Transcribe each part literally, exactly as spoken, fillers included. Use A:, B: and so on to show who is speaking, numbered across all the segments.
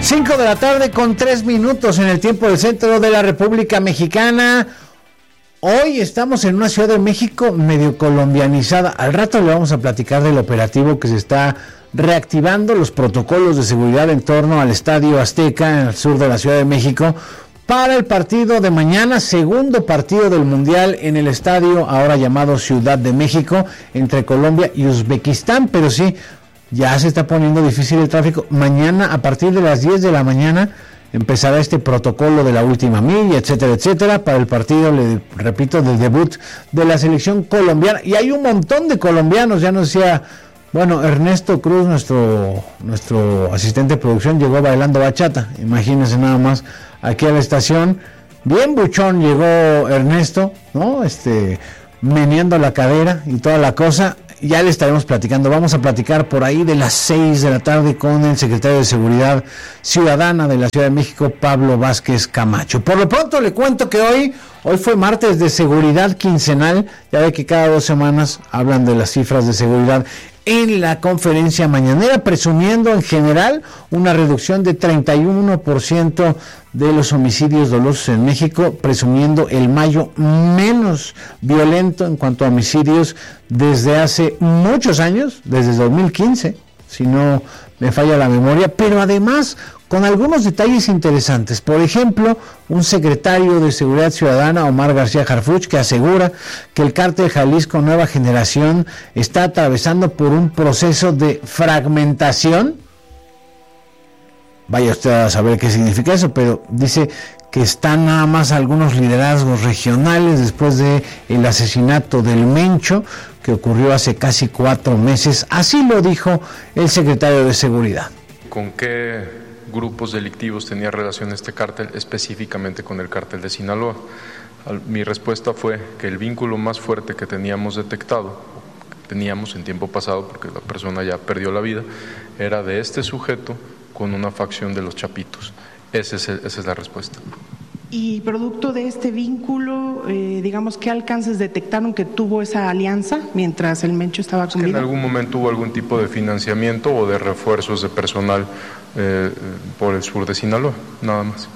A: Cinco de la tarde con tres minutos en el tiempo del centro de la República Mexicana. Hoy estamos en una Ciudad de México medio colombianizada. Al rato le vamos a platicar del operativo que se está reactivando, los protocolos de seguridad en torno al Estadio Azteca en el sur de la Ciudad de México para el partido de mañana, segundo partido del Mundial en el estadio ahora llamado Ciudad de México entre Colombia y Uzbekistán, pero sí, ya se está poniendo difícil el tráfico. Mañana a partir de las diez de la mañana empezará este protocolo de la última milla, etcétera, etcétera, para el partido, le repito, del debut de la selección colombiana. Y hay un montón de colombianos, ya nos decía, bueno, Ernesto Cruz, nuestro, nuestro asistente de producción, llegó bailando bachata, imagínense nada más, aquí a la estación, bien buchón llegó Ernesto, ¿no? Este, meneando la cadera y toda la cosa. Ya le estaremos platicando, vamos a platicar por ahí de las seis de la tarde con el secretario de Seguridad Ciudadana de la Ciudad de México, Pablo Vázquez Camacho. Por lo pronto le cuento que hoy, hoy fue martes de seguridad quincenal, ya ve que cada dos semanas hablan de las cifras de seguridad en la conferencia mañanera, presumiendo en general una reducción de treinta y uno por ciento de los homicidios dolosos en México, presumiendo el mayo menos violento en cuanto a homicidios desde hace muchos años, desde dos mil quince, si no me falla la memoria, pero además con algunos detalles interesantes. Por ejemplo, un secretario de Seguridad Ciudadana, Omar García Harfuch, que asegura que el Cártel Jalisco Nueva Generación está atravesando por un proceso de fragmentación. Vaya usted a saber qué significa eso, pero dice que están nada más algunos liderazgos regionales después de el asesinato del Mencho, que ocurrió hace casi cuatro meses. Así lo dijo el secretario de Seguridad.
B: ¿Con qué grupos delictivos tenía relación este cártel, específicamente con el cártel de Sinaloa? Mi respuesta fue que el vínculo más fuerte que teníamos detectado, que teníamos en tiempo pasado, porque la persona ya perdió la vida, era de este sujeto con una facción de los Chapitos. Ese es el, esa es la respuesta.
C: Y producto de este vínculo, eh, digamos, ¿qué alcances detectaron que tuvo esa alianza mientras el Mencho estaba con vida?
B: En algún momento hubo algún tipo de financiamiento o de refuerzos de personal eh, por el sur de Sinaloa, nada más.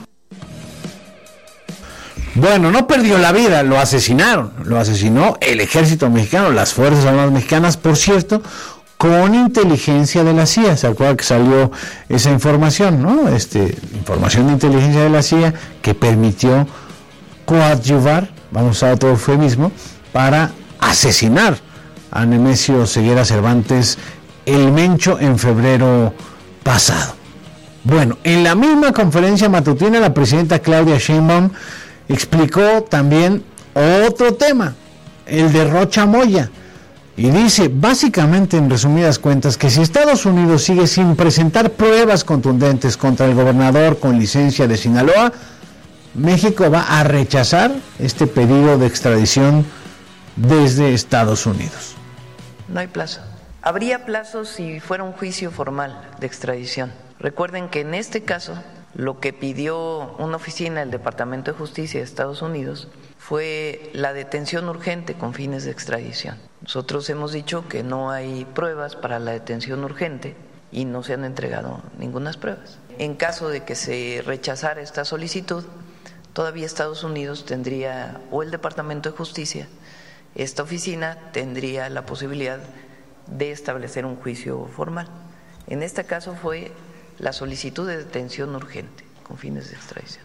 A: Bueno, no perdió la vida, lo asesinaron, lo asesinó el ejército mexicano, las Fuerzas Armadas mexicanas, por cierto, con inteligencia de la C I A. ¿Se acuerda que salió esa información, no? Este, información de inteligencia de la C I A que permitió coadyuvar, vamos a usar otro eufemismo, para asesinar a Nemesio Ceguera Cervantes, el Mencho, en febrero pasado. Bueno, en la misma conferencia matutina, la presidenta Claudia Sheinbaum explicó también otro tema, el de Rocha Moya. Y dice, básicamente en resumidas cuentas, que si Estados Unidos sigue sin presentar pruebas contundentes contra el gobernador con licencia de Sinaloa, México va a rechazar este pedido de extradición desde Estados Unidos.
D: No hay plazo. Habría plazo si fuera un juicio formal de extradición. Recuerden que en este caso, lo que pidió una oficina del Departamento de Justicia de Estados Unidos fue la detención urgente con fines de extradición. Nosotros hemos dicho que no hay pruebas para la detención urgente y no se han entregado ninguna pruebas. En caso de que se rechazara esta solicitud, todavía Estados Unidos tendría, o el Departamento de Justicia, esta oficina tendría la posibilidad de establecer un juicio formal. En este caso fue la solicitud de detención urgente con fines de extradición.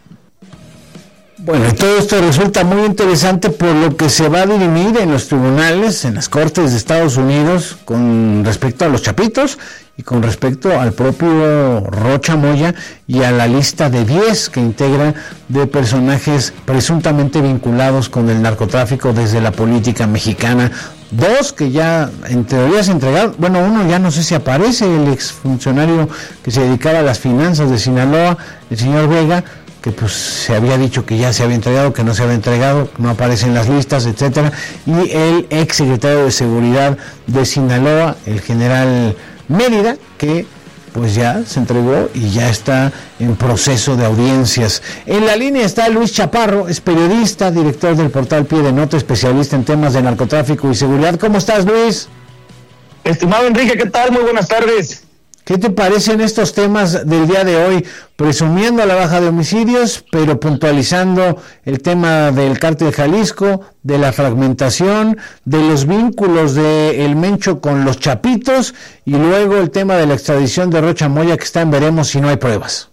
A: Bueno, todo esto resulta muy interesante por lo que se va a dirimir en los tribunales, en las cortes de Estados Unidos, con respecto a los Chapitos y con respecto al propio Rocha Moya y a la lista de diez que integran de personajes presuntamente vinculados con el narcotráfico desde la política mexicana. Dos que ya en teoría se entregaron, bueno, uno ya no sé si aparece, el exfuncionario que se dedicaba a las finanzas de Sinaloa, el señor Vega, que pues se había dicho que ya se había entregado, que no se había entregado, no aparece en las listas, etcétera, y el ex secretario de Seguridad de Sinaloa, el general Mérida, que pues ya se entregó y ya está en proceso de audiencias. En la línea está Luis Chaparro, es periodista, director del portal Pie de Nota, especialista en temas de narcotráfico y seguridad. ¿Cómo estás, Luis?
E: Estimado Enrique, ¿qué tal? Muy buenas tardes.
A: ¿Qué te parecen estos temas del día de hoy? Presumiendo la baja de homicidios, pero puntualizando el tema del Cártel Jalisco, de la fragmentación, de los vínculos de El Mencho con los Chapitos, y luego el tema de la extradición de Rocha Moya, que está en veremos si no hay pruebas.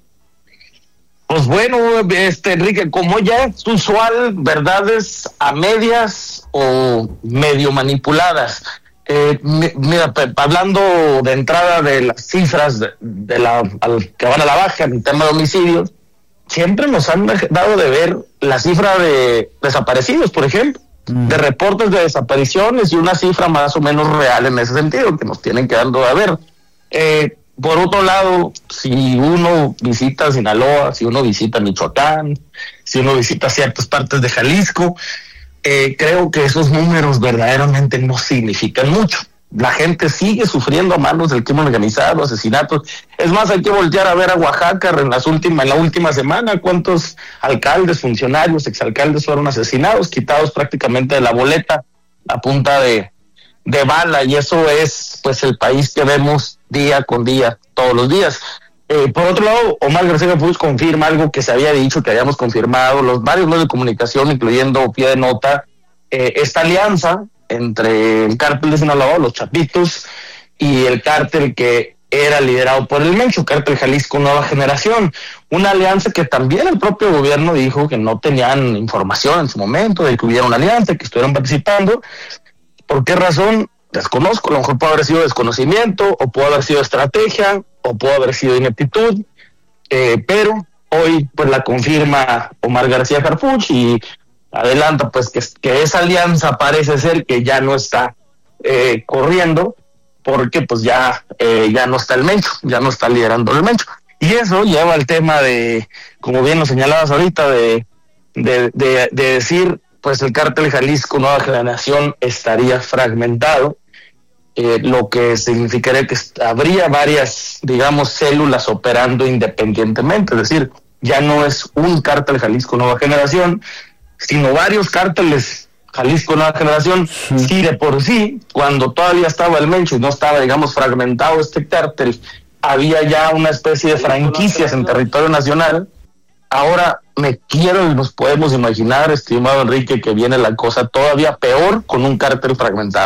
E: Pues bueno, este Enrique, como ya es usual, verdades a medias o medio manipuladas. Eh, mira, hablando de entrada de las cifras de, de la al, que van a la baja en el tema de homicidios, siempre nos han dado de ver la cifra de desaparecidos, por ejemplo, mm. de reportes de desapariciones y una cifra más o menos real en ese sentido, que nos tienen quedando de ver. Eh, por otro lado, si uno visita Sinaloa, si uno visita Michoacán, si uno visita ciertas partes de Jalisco, Eh, creo que esos números verdaderamente no significan mucho. La gente sigue sufriendo a manos del crimen organizado, asesinatos. Es más, hay que voltear a ver a Oaxaca en las últimas, en la última semana, cuántos alcaldes, funcionarios, exalcaldes fueron asesinados, quitados prácticamente de la boleta a punta de, de bala, y eso es pues el país que vemos día con día, todos los días. Eh, por otro lado, Omar García Harfuch confirma algo que se había dicho, que habíamos confirmado, los varios medios de comunicación, incluyendo Pie de Nota, eh, esta alianza entre el cártel de Sinaloa, los Chapitos, y el cártel que era liderado por el Mencho, Cártel Jalisco Nueva Generación, una alianza que también el propio gobierno dijo que no tenían información en su momento de que hubiera una alianza, que estuvieran participando. ¿Por qué razón? Desconozco, a lo mejor puede haber sido desconocimiento, o puede haber sido estrategia, o puede haber sido ineptitud, eh, pero hoy pues la confirma Omar García Harfuch y adelanta pues que, que esa alianza parece ser que ya no está eh, corriendo, porque pues ya, eh, ya no está el Mencho, ya no está liderando el Mencho. Y eso lleva al tema de, como bien lo señalabas ahorita, de, de, de, de decir, pues el Cártel Jalisco Nueva Generación estaría fragmentado. Eh, lo que significaría que habría varias, digamos, células operando independientemente, es decir, ya no es un cártel Jalisco Nueva Generación, sino varios cárteles Jalisco Nueva Generación. Sí. Sí, de por sí, cuando todavía estaba el Mencho y no estaba, digamos, fragmentado este cártel, había ya una especie de franquicias en territorio nacional. Ahora me quiero y nos podemos imaginar, estimado Enrique, que viene la cosa todavía peor con un cártel fragmentado.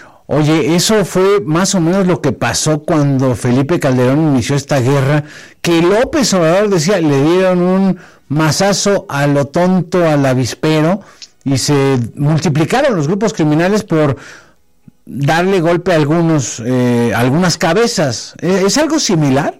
A: Oye, eso fue más o menos lo que pasó cuando Felipe Calderón inició esta guerra, que López Obrador decía, le dieron un mazazo a lo tonto, al avispero, y se multiplicaron los grupos criminales por darle golpe a algunos, eh, algunas cabezas. ¿Es algo similar?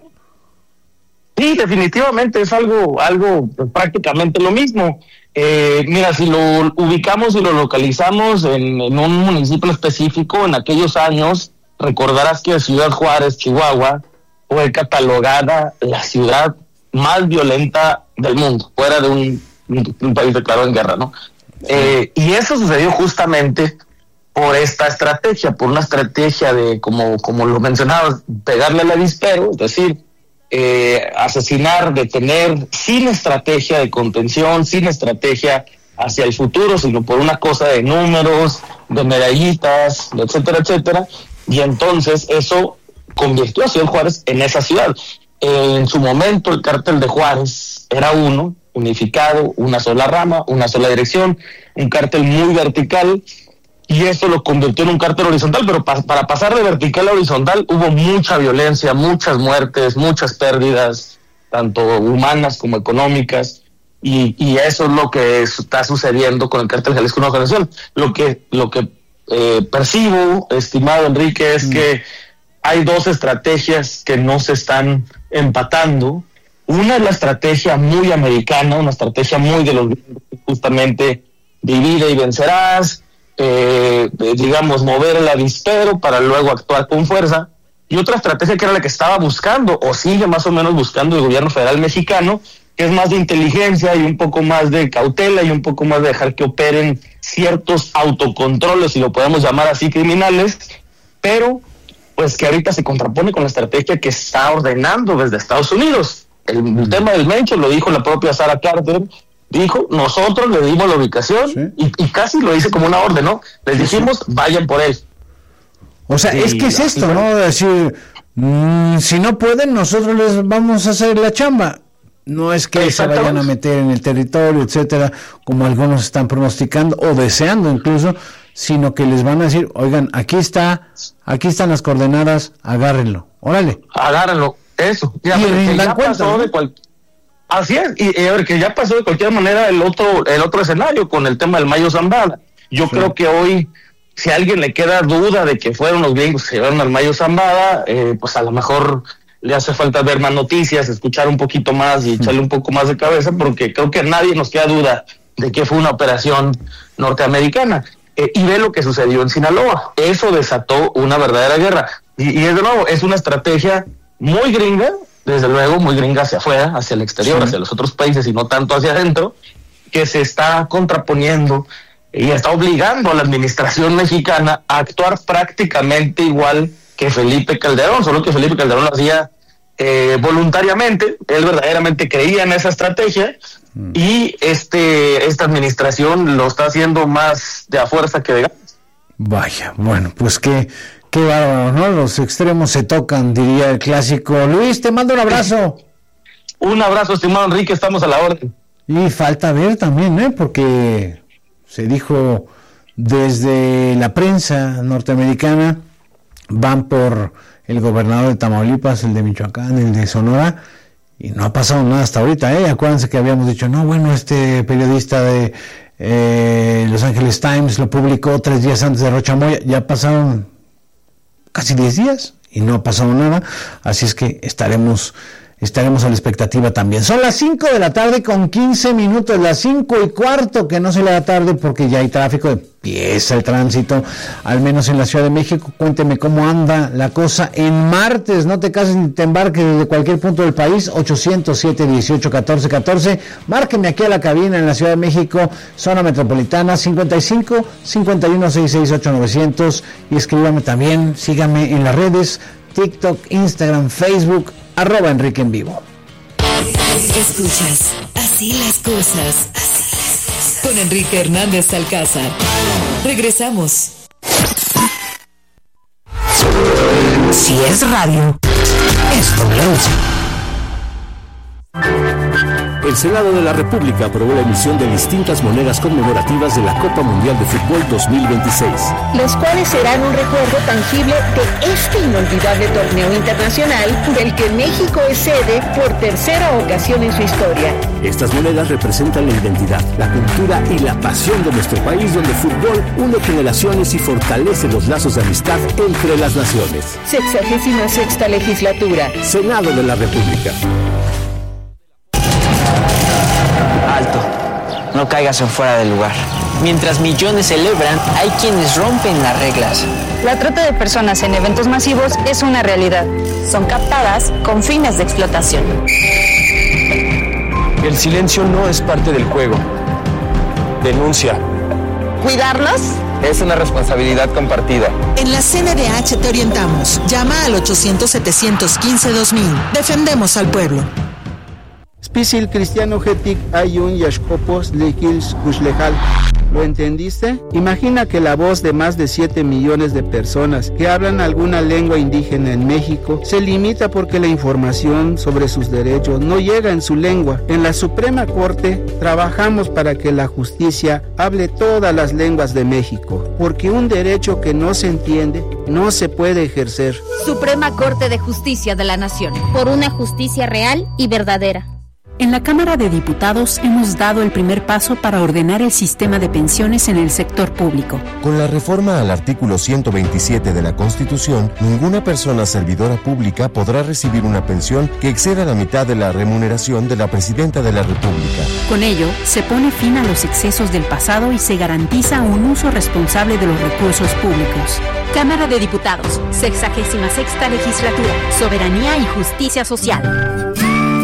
E: Sí, definitivamente es algo, algo pues, prácticamente lo mismo. Eh, mira, si lo ubicamos y lo localizamos en, en un municipio específico, en aquellos años, recordarás que Ciudad Juárez, Chihuahua, fue catalogada la ciudad más violenta del mundo, fuera de un, un, un país declarado en guerra, ¿no? Sí. Eh, y eso sucedió justamente por esta estrategia, por una estrategia de, como, como lo mencionabas, pegarle al avispero, es decir, Eh, asesinar, detener, sin estrategia de contención, sin estrategia hacia el futuro, sino por una cosa de números, de medallitas, etcétera, etcétera, y entonces eso convirtió a Ciudad Juárez en esa ciudad. Eh, en su momento el cártel de Juárez era uno, unificado, una sola rama, una sola dirección, un cártel muy vertical, y esto lo convirtió en un cártel horizontal, pero pa- para pasar de vertical a horizontal hubo mucha violencia, muchas muertes, muchas pérdidas, tanto humanas como económicas, y, y eso es lo que está sucediendo con el Cártel Jalisco Nueva Generación. Lo que, lo que eh, percibo, estimado Enrique, es mm. que hay dos estrategias que no se están empatando. Una es la estrategia muy americana, una estrategia muy de los justamente divide y vencerás, Eh, digamos, mover el avispero para luego actuar con fuerza, y otra estrategia que era la que estaba buscando, o sigue más o menos buscando el gobierno federal mexicano, que es más de inteligencia y un poco más de cautela y un poco más de dejar que operen ciertos autocontroles, si lo podemos llamar así, criminales, pero pues que ahorita se contrapone con la estrategia que está ordenando desde Estados Unidos. El, el tema del Mencho lo dijo la propia Sarah Carter. Dijo, nosotros le dimos la ubicación, ¿sí? y, y casi lo hice como una orden, ¿no? Les dijimos, vayan por él.
A: O sea, y, es que es esto, ¿no? Es decir, Mm, si no pueden, nosotros les vamos a hacer la chamba. No es que se vayan a meter en el territorio, etcétera, como algunos están pronosticando o deseando incluso, sino que les van a decir, oigan, aquí está, aquí están las coordenadas, agárrenlo, órale.
E: Agárrenlo, eso. Ya,
A: y
E: que ya
A: cuenta,
E: pasó
A: ¿no?
E: de cual... Así es, y, y a ver, que ya pasó de cualquier manera el otro, el otro escenario con el tema del Mayo Zambada. Yo sí. creo que hoy, si a alguien le queda duda de que fueron los gringos que se llevaron al Mayo Zambada, eh, pues a lo mejor le hace falta ver más noticias, escuchar un poquito más y echarle un poco más de cabeza, porque creo que a nadie nos queda duda de que fue una operación norteamericana. Eh, y ve lo que sucedió en Sinaloa. Eso desató una verdadera guerra. Y, y es de nuevo, es una estrategia muy gringa, desde luego muy gringa hacia afuera, hacia el exterior, sí. hacia los otros países y no tanto hacia adentro, que se está contraponiendo y está obligando a la administración mexicana a actuar prácticamente igual que Felipe Calderón, solo que Felipe Calderón lo hacía eh, voluntariamente. Él verdaderamente creía en esa estrategia mm. y este esta administración lo está haciendo más de a fuerza que de ganas.
A: Vaya, bueno, pues qué, qué bárbaro, ¿no? Los extremos se tocan, diría el clásico. Luis, te mando un abrazo.
E: Un abrazo, estimado Enrique, estamos a la orden.
A: Y falta ver también, ¿eh? Porque se dijo desde la prensa norteamericana, van por el gobernador de Tamaulipas, el de Michoacán, el de Sonora, y no ha pasado nada hasta ahorita, ¿eh? Acuérdense que habíamos dicho, no, bueno, este periodista de eh, Los Angeles Times lo publicó tres días antes de Rocha Moya, ya pasaron casi diez días y no ha pasado nada, así es que estaremos estaremos a la expectativa también. Son las cinco de la tarde con quince minutos, las cinco y cuarto, que no se le da tarde porque ya hay tráfico, empieza el tránsito, al menos en la Ciudad de México. Cuénteme cómo anda la cosa en martes, no te cases ni te embarques desde cualquier punto del país, ochocientos siete, dieciocho, catorce, catorce, márqueme aquí a la cabina en la Ciudad de México, zona metropolitana, cincuenta y cinco, cincuenta y uno, sesenta y seis, ocho, novecientos, y escríbame también, sígame en las redes, TikTok, Instagram, Facebook, arroba Enrique en Vivo.
F: Escuchas Así las cosas, así las cosas, con Enrique Hernández Alcázar. Regresamos. Si es radio, es W.
G: El Senado de la República aprobó la emisión de distintas monedas conmemorativas de la Copa Mundial de Fútbol dos mil veintiséis.
H: Los cuales serán un recuerdo tangible de este inolvidable torneo internacional del que México es sede por tercera ocasión en su historia.
G: Estas monedas representan la identidad, la cultura y la pasión de nuestro país, donde el fútbol une generaciones y fortalece los lazos de amistad entre las naciones.
H: Sexagésima sexta legislatura.
G: Senado de la República.
I: Alto, no caigas en fuera del lugar. Mientras millones celebran, hay quienes rompen las reglas.
J: La trata de personas en eventos masivos es una realidad. Son captadas con fines de explotación.
K: El silencio no es parte del juego. Denuncia.
L: ¿Cuidarlos?
K: Es una responsabilidad compartida.
M: En la C N D H te orientamos. Llama al ochocientos, setecientos quince, dos mil. Defendemos al pueblo.
N: Spisil cristiano getik ayun yashkopos lekils kushlejal. ¿Lo entendiste? Imagina que la voz de más de siete millones de personas que hablan alguna lengua indígena en México se limita porque la información sobre sus derechos no llega en su lengua. En la Suprema Corte trabajamos para que la justicia hable todas las lenguas de México, porque un derecho que no se entiende no se puede ejercer.
O: Suprema Corte de Justicia de la Nación. Por una justicia real y verdadera.
P: En la Cámara de Diputados hemos dado el primer paso para ordenar el sistema de pensiones en el sector público.
Q: Con la reforma al artículo ciento veintisiete de la Constitución, ninguna persona servidora pública podrá recibir una pensión que exceda la mitad de la remuneración de la Presidenta de la República.
P: Con ello, se pone fin a los excesos del pasado y se garantiza un uso responsable de los recursos públicos.
O: Cámara de Diputados, sexagésima sexta legislatura, soberanía y justicia social.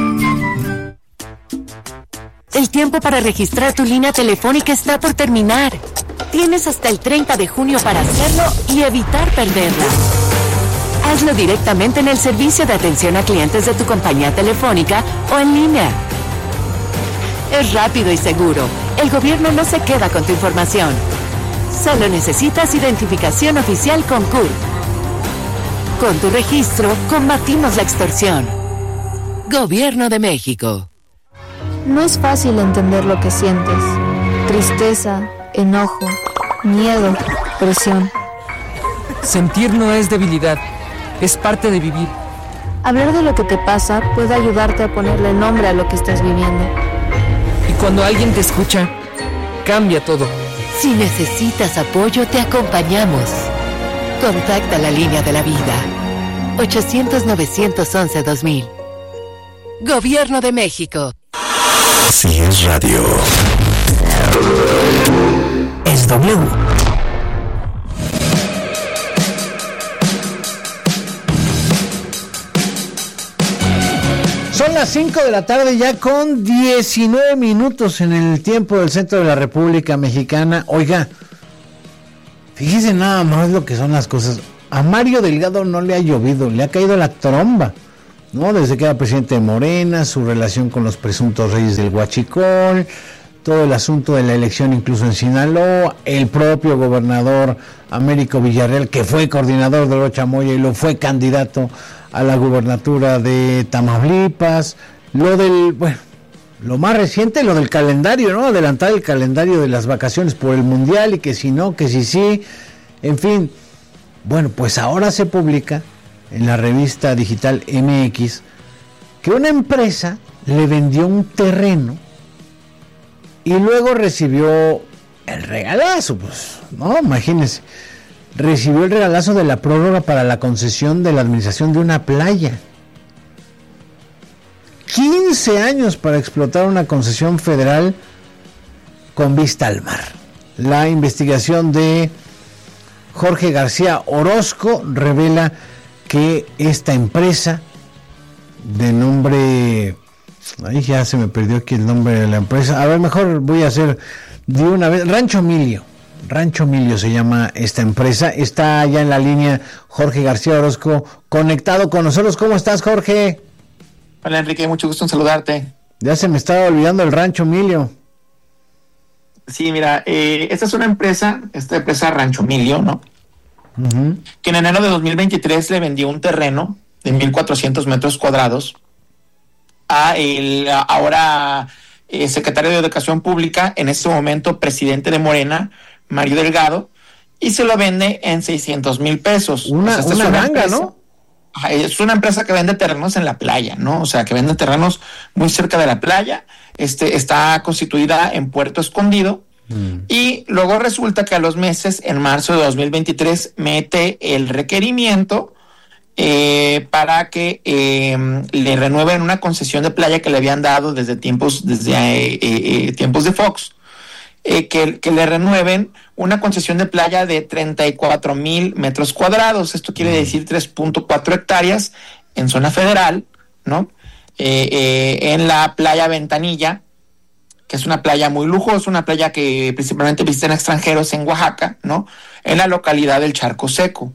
R: El tiempo para registrar tu línea telefónica está por terminar. Tienes hasta el treinta de junio para hacerlo y evitar perderla. Hazlo directamente en el servicio de atención a clientes de tu compañía telefónica o en línea. Es rápido y seguro. El gobierno no se queda con tu información. Solo necesitas identificación oficial con C U R. Con tu registro, combatimos la extorsión. Gobierno de México.
L: No es fácil entender lo que sientes. Tristeza, enojo, miedo, presión.
S: Sentir no es debilidad, es parte de vivir.
L: Hablar de lo que te pasa puede ayudarte a ponerle nombre a lo que estás viviendo.
S: Y cuando alguien te escucha, cambia todo.
R: Si necesitas apoyo, te acompañamos. Contacta la línea de la vida. ochocientos, novecientos once, dos mil. Gobierno de México.
G: Si es radio, es W.
A: Son las cinco de la tarde ya con diecinueve minutos en el tiempo del centro de la República Mexicana. Oiga, fíjese nada más lo que son las cosas. A Mario Delgado no le ha llovido, le ha caído la tromba, ¿no? Desde que era presidente de Morena, su relación con los presuntos reyes del Huachicol, todo el asunto de la elección incluso en Sinaloa, el propio gobernador Américo Villarreal, que fue coordinador de Rochamoya y lo fue candidato a la gubernatura de Tamaulipas, lo del, bueno, lo más reciente, lo del calendario, ¿no? Adelantar el calendario de las vacaciones por el Mundial y que si no, que si sí, en fin. Bueno, pues ahora se publica en la revista digital M X que una empresa le vendió un terreno y luego recibió el regalazo, pues, no, imagínense. Recibió el regalazo de la prórroga para la concesión de la administración de una playa. quince años para explotar una concesión federal con vista al mar. La investigación de Jorge García Orozco revela que esta empresa de nombre... Ay, ya se me perdió aquí el nombre de la empresa. A ver, mejor voy a hacer de una vez. Rancho Milio. Rancho Milio se llama esta empresa. Está ya en la línea Jorge García Orozco, conectado con nosotros. ¿Cómo estás, Jorge?
T: Hola, Enrique, mucho gusto en saludarte.
A: Ya se me estaba olvidando el Rancho Milio.
T: Sí, mira, eh, esta es una empresa, esta empresa Rancho Milio, ¿no? Uh-huh. Que en enero de dos mil veintitrés le vendió un terreno de mil cuatrocientos metros cuadrados a el ahora eh, secretario de Educación Pública, en este momento presidente de Morena, Mario Delgado, y se lo vende en seiscientos mil pesos.
A: Una, o sea, una, es una ganga, empresa, ¿no?
T: Es una empresa que vende terrenos en la playa, ¿no? O sea, que vende terrenos muy cerca de la playa. Este está constituida en Puerto Escondido. Mm. Y luego resulta que a los meses, en marzo de dos mil veintitrés, mete el requerimiento eh, para que eh, le renueven una concesión de playa que le habían dado desde tiempos, desde eh, eh, tiempos de Fox. Eh, que, que le renueven una concesión de playa de treinta y cuatro mil metros cuadrados. Esto quiere decir tres punto cuatro hectáreas en zona federal, ¿no? Eh, eh, en la playa Ventanilla, que es una playa muy lujosa, una playa que principalmente visitan extranjeros en Oaxaca, ¿no? En la localidad del Charco Seco.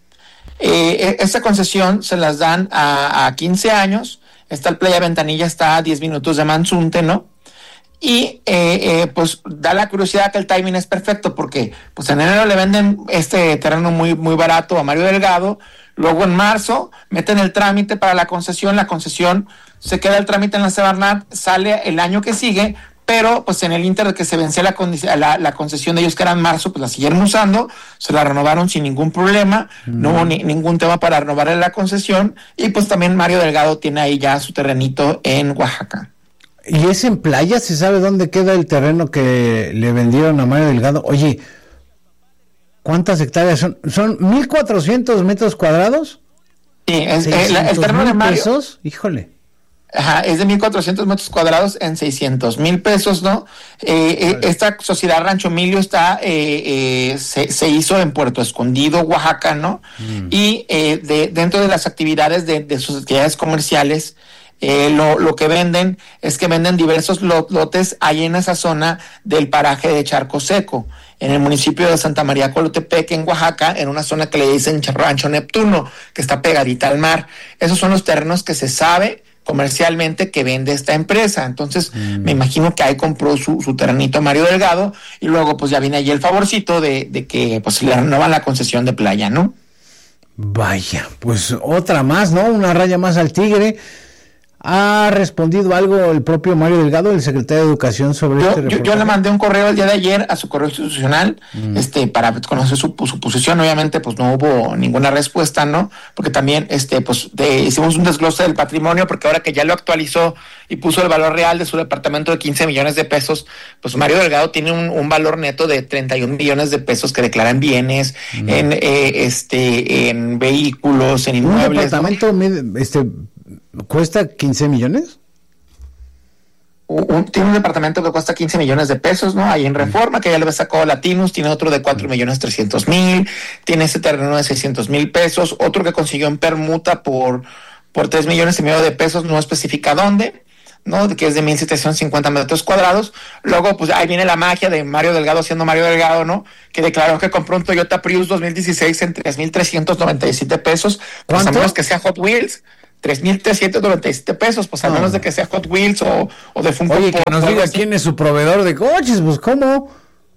T: Eh, esta concesión se las dan a, a quince años. Esta playa Ventanilla está a diez minutos de Manzunte, ¿no? Y eh, eh, pues da la curiosidad que el timing es perfecto porque pues en enero le venden este terreno muy, muy barato a Mario Delgado, luego en marzo meten el trámite para la concesión, la concesión se queda el trámite en la Semarnat, sale el año que sigue, pero pues en el inter de que se vencía la, la, la concesión de ellos que era en marzo, pues la siguieron usando, se la renovaron sin ningún problema, mm. no hubo ni, ningún tema para renovarle la concesión y pues también Mario Delgado tiene ahí ya su terrenito en Oaxaca.
A: ¿Y es en playa? ¿Se sabe dónde queda el terreno que le vendieron a Mario Delgado? Oye, ¿cuántas hectáreas son? ¿Son mil cuatrocientos metros cuadrados?
T: Sí, es, el, el terreno de Mario.
A: Pesos? Híjole.
T: Ajá, es de mil cuatrocientos metros cuadrados en seiscientos mil pesos, ¿no? Eh, eh, esta sociedad Rancho Milio está, eh, eh, se, se hizo en Puerto Escondido, Oaxaca, ¿no? Mm. Y eh, de, dentro de las actividades de, de sus actividades comerciales, Eh, lo, lo que venden es que venden diversos lot, lotes ahí en esa zona del paraje de Charco Seco, en el municipio de Santa María Colotepec, en Oaxaca, en una zona que le dicen Rancho Neptuno, que está pegadita al mar. Esos son los terrenos que se sabe comercialmente que vende esta empresa. Entonces, mm. me imagino que ahí compró su, su terrenito a Mario Delgado y luego pues ya viene allí el favorcito de, de que pues le renovan la concesión de playa, ¿no?
A: Vaya, pues otra más, ¿no? Una raya más al tigre. ¿Ha respondido algo el propio Mario Delgado, el secretario de Educación, sobre
T: yo,
A: este
T: reportaje?
A: Yo,
T: yo le mandé un correo el día de ayer a su correo institucional, mm. este, para conocer su, su posición. Obviamente, pues no hubo ninguna respuesta, ¿no? Porque también, este, pues, de, hicimos un desglose del patrimonio, porque ahora que ya lo actualizó y puso el valor real de su departamento de quince millones de pesos, pues Mario Delgado tiene un, un valor neto de treinta y un millones de pesos que declara en bienes, mm. en, eh, este, en vehículos, en inmuebles.
A: ¿Un departamento, ¿no? este... ¿Cuesta quince millones?
T: Un, tiene un departamento que cuesta quince millones de pesos, ¿no? Ahí en Reforma, que ya le sacó Latinus, tiene otro de cuatro millones trescientos mil, tiene ese terreno de seiscientos mil pesos, otro que consiguió en permuta por, por tres millones y medio de pesos, no especifica dónde, ¿no? Que es de mil setecientos cincuenta metros cuadrados. Luego, pues ahí viene la magia de Mario Delgado siendo Mario Delgado, ¿no? Que declaró que compró un Toyota Prius dos mil dieciséis en tres mil trescientos noventa y siete pesos. Pues a menos que sea Hot Wheels. tres mil trescientos noventa y siete pesos, pues a menos de que sea Hot Wheels o, o de Funko.
A: Oye, que nos diga quién es su proveedor de coches, pues ¿cómo?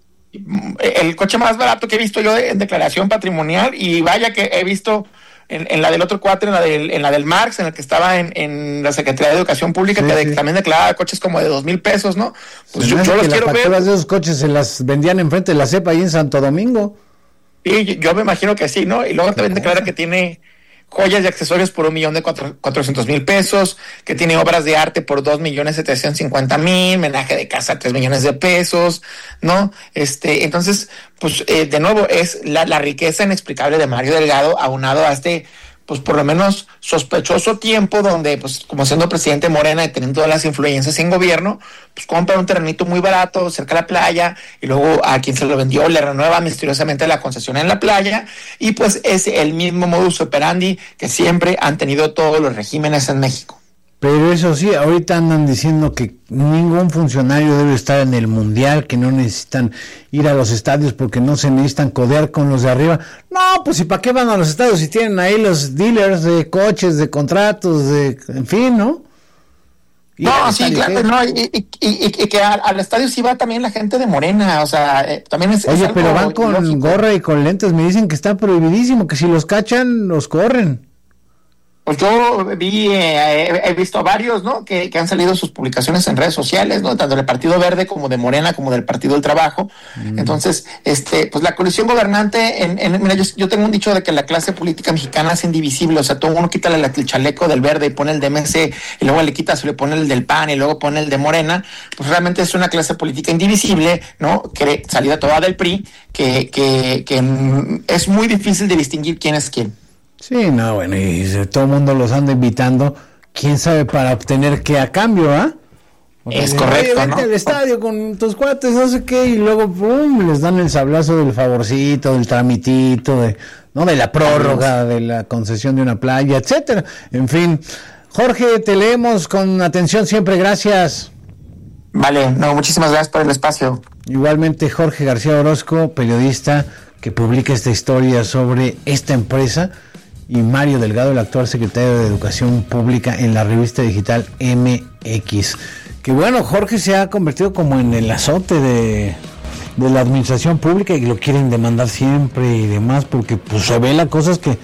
T: El coche más barato que he visto yo de, en declaración patrimonial, y vaya que he visto en, en la del otro cuatro, en la del, en la del Marx, en el que estaba en, en la Secretaría de Educación Pública, sí, que sí. también declaraba coches como de dos mil pesos, ¿no? Pues
A: se
T: yo, yo los
A: que
T: quiero
A: las
T: ver.
A: facturas de esos coches se las vendían enfrente de la CEPA ahí en Santo Domingo.
T: Sí, yo me imagino que sí, ¿no? Y luego también declara que tiene joyas y accesorios por un millón de cuatrocientos mil pesos, que tiene obras de arte por dos millones setecientos cincuenta mil, menaje de casa tres millones de pesos, ¿no? Este, entonces, pues, eh, de nuevo, es la, la riqueza inexplicable de Mario Delgado, aunado a este, pues, por lo menos sospechoso tiempo donde, pues, como siendo presidente de Morena y teniendo todas las influencias en gobierno, pues compra un terrenito muy barato cerca de la playa, y luego a quien se lo vendió le renueva misteriosamente la concesión en la playa, y pues es el mismo modus operandi que siempre han tenido todos los regímenes en México.
A: Pero eso sí, ahorita andan diciendo que ningún funcionario debe estar en el mundial, que no necesitan ir a los estadios porque no se necesitan codear con los de arriba. No, pues ¿y para qué van a los estadios si tienen ahí los dealers de coches, de contratos, de, en fin, ¿no?
T: Y no, sí, claro, no, y, y, y, y que al, al estadio sí va también la gente de Morena, o sea, eh, también es...
A: Oye,
T: es
A: pero van con lógico. Gorra y con lentes, me dicen que está prohibidísimo, que si los cachan, los corren.
T: Pues yo vi, eh, he visto varios, ¿no? Que, que han salido sus publicaciones en redes sociales, ¿no? Tanto del Partido Verde como de Morena, como del Partido del Trabajo. Mm. Entonces, este, pues la coalición gobernante, en, en, mira, yo, yo tengo un dicho de que la clase política mexicana es indivisible, o sea, todo uno quita el chaleco del Verde y pone el de M C, y luego le quita, se le pone el del P A N y luego pone el de Morena, pues realmente es una clase política indivisible, ¿no? Que salida toda del P R I, que, que, que es muy difícil de distinguir quién es quién.
A: Sí, no, bueno, y todo el mundo los anda invitando, quién sabe para obtener qué a cambio, ¿ah? ¿eh?
T: Es correcto,
A: vente, ¿no? Al estadio con tus cuates, no sé qué, y luego pum, les dan el sablazo del favorcito, del tramitito, de, no, de la prórroga, de la concesión de una playa, etcétera. En fin, Jorge, te leemos con atención siempre, gracias.
T: Vale, no, muchísimas gracias por el espacio.
A: Igualmente, Jorge García Orozco, periodista que publica esta historia sobre esta empresa, y Mario Delgado, el actual secretario de Educación Pública, en la revista digital M X. Que bueno, Jorge se ha convertido como en el azote de, de la administración pública, y lo quieren demandar siempre y demás, porque pues revela cosas que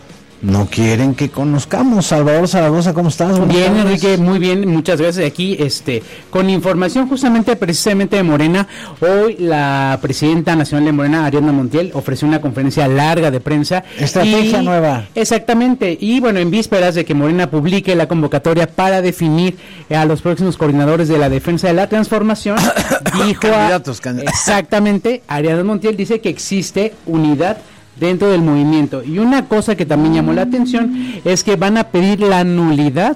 A: no quieren que conozcamos. Salvador Zaragoza, ¿cómo estás?
U: Buenas bien, tardes. Enrique, muy bien, muchas gracias. Aquí, este, con información justamente, precisamente de Morena. Hoy la presidenta nacional de Morena, Ariadna Montiel, ofreció una conferencia larga de prensa.
A: Estrategia y, nueva.
U: Exactamente, y bueno, en vísperas de que Morena publique la convocatoria para definir a los próximos coordinadores de la defensa de la transformación, dijo
A: candidatos, a, candidatos.
U: Exactamente, Ariadna Montiel dice que existe unidad dentro del movimiento, y una cosa que también llamó la atención es que van a pedir la nulidad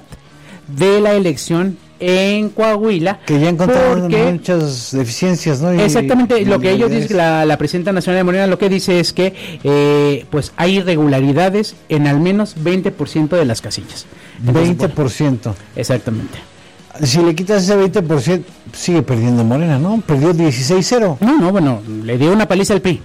U: de la elección en Coahuila,
A: que ya encontraron porque, muchas deficiencias, ¿no? Y,
U: exactamente, y, lo que ellos dicen, la, la presidenta nacional de Morena lo que dice es que eh, pues hay irregularidades en al menos veinte por ciento de las casillas. Entonces,
A: veinte por ciento.
U: Bueno, exactamente.
A: Si le quitas ese veinte por ciento, sigue perdiendo Morena, ¿no? Perdió dieciséis cero.
U: No, no, bueno, le dio una paliza al P R I.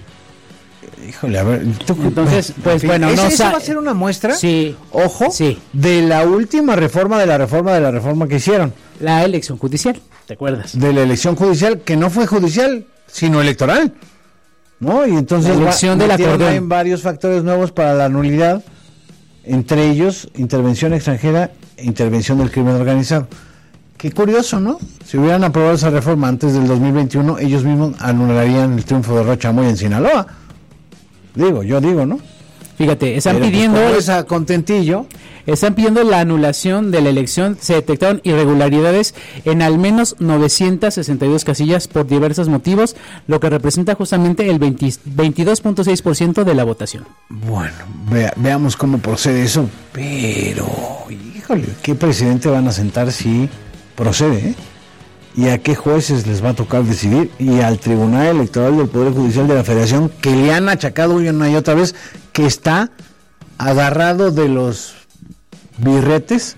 A: Híjole, a ver, tú,
U: entonces, pues bueno,
A: ¿Ese,
U: no
A: ¿eso va a ser una muestra?
U: Sí.
A: Ojo,
U: sí.
A: De la última reforma de la reforma de la reforma que hicieron.
U: La elección judicial, ¿te acuerdas?
A: De la elección judicial, que no fue judicial, sino electoral. ¿no? Y entonces
U: la elección del acordeón.
A: Hay varios factores nuevos para la nulidad, entre ellos intervención extranjera e intervención del crimen organizado. Qué curioso, ¿no? Si hubieran aprobado esa reforma antes del dos mil veintiuno, ellos mismos anularían el triunfo de Rocha Moya en Sinaloa. Digo, yo digo, ¿no?
U: Fíjate, están
A: Pero
U: pidiendo
A: pues, esa contentillo.
U: Están pidiendo la anulación de la elección. Se detectaron irregularidades en al menos novecientas sesenta y dos casillas por diversos motivos, lo que representa justamente el veintidós punto seis por ciento de la votación.
A: Bueno, vea, veamos cómo procede eso, pero híjole, ¿qué presidente van a sentar si procede? ¿eh? ¿Y a qué jueces les va a tocar decidir? Y al Tribunal Electoral del Poder Judicial de la Federación, que le han achacado una y otra vez que está agarrado de los birretes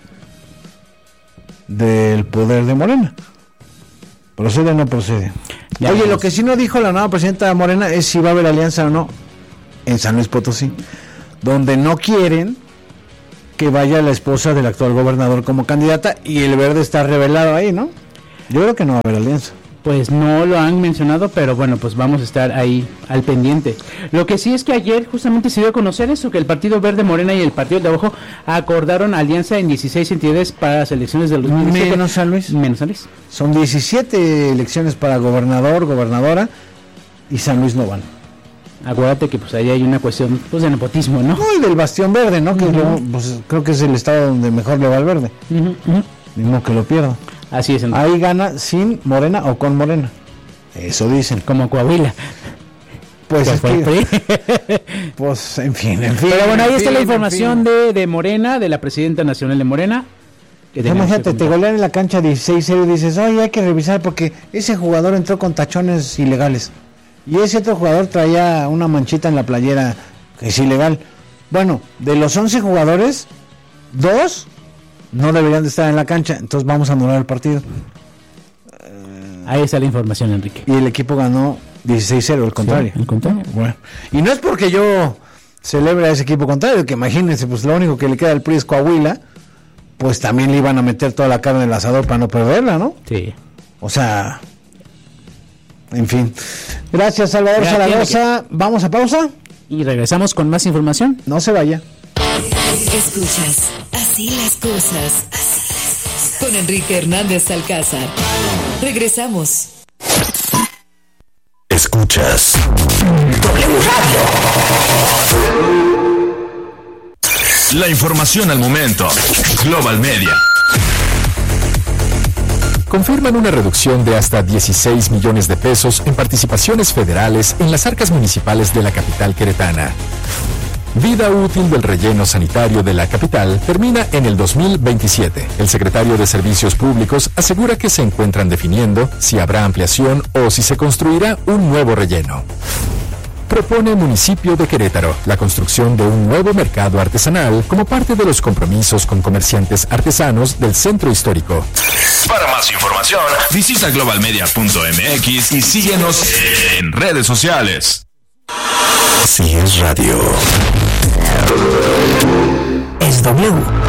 A: del poder de Morena. ¿Procede o no procede? Ya Oye, vamos. Lo que sí no dijo la nueva presidenta de Morena es si va a haber alianza o no en San Luis Potosí, donde no quieren que vaya la esposa del actual gobernador como candidata, y el verde está revelado ahí, ¿no? Yo creo que no va a haber alianza.
U: Pues no lo han mencionado, pero bueno, pues vamos a estar ahí al pendiente. Lo que sí es que ayer justamente se dio a conocer eso, que el Partido Verde Morena y el Partido de Abajo acordaron alianza en dieciséis entidades para las elecciones del dos mil diecisiete.
A: Menos San Luis.
U: Menos San Luis.
A: Son diecisiete elecciones para gobernador, gobernadora, y San Luis no van.
U: Acuérdate que pues ahí hay una cuestión pues de nepotismo, ¿no?
A: No, y del Bastión Verde, ¿no? Que uh-huh. luego, pues, creo que es el estado donde mejor le va al verde. Uh-huh. Mismo que lo pierda.
U: Así es.
A: Entonces. Ahí gana sin Morena o con Morena. Eso dicen.
U: Como Coahuila.
A: Pues es que, pues en fin, en fin.
U: Pero bueno, ahí está
A: fin,
U: la información de, de Morena, de la presidenta nacional de Morena.
A: Que imagínate, te golean en la cancha dieciséis cero y dices, oye, hay que revisar porque ese jugador entró con tachones ilegales. Y ese otro jugador traía una manchita en la playera que es ilegal. Bueno, de los once jugadores, dos no deberían de estar en la cancha, entonces vamos a anular el partido.
U: Ahí está la información, Enrique.
A: Y el equipo ganó dieciséis cero, el contrario.
U: Sí, el contrario.
A: Bueno, y no es porque yo celebre a ese equipo contrario, que imagínense, pues lo único que le queda al P R I es Coahuila, pues también le iban a meter toda la carne en el asador para no perderla, ¿no?
U: Sí.
A: O sea, en fin. Gracias, Salvador Gracias, Zaragoza. Enrique. Vamos a pausa.
U: Y regresamos con más información.
A: No se vaya.
F: Escuchas Así las cosas, con Enrique Hernández Alcázar. Regresamos.
G: Escuchas W Radio. La información al momento. Global Media. Confirman una reducción de hasta dieciséis millones de pesos en participaciones federales en las arcas municipales de la capital queretana. Vida útil del relleno sanitario de la capital termina en el dos mil veintisiete. El secretario de Servicios Públicos asegura que se encuentran definiendo si habrá ampliación o si se construirá un nuevo relleno. Propone Municipio de Querétaro la construcción de un nuevo mercado artesanal como parte de los compromisos con comerciantes artesanos del centro histórico. Para más información, visita global media punto m x y síguenos en redes sociales. Así es radio. Es W.